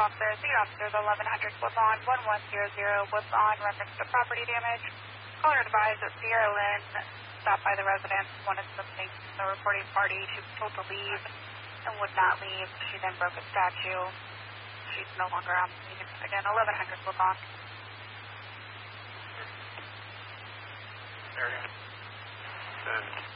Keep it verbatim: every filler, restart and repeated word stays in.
officers, the officers eleven hundred Woodlawn, one one zero zero Woodlawn, reference to property damage. Caller advised that Sierra Lynn stopped by the residence, wanted something from the reporting party. She was told to leave and would not leave. She then broke a statue. She's no longer on the scene. Again, eleven hundred Woodlawn. There you go. And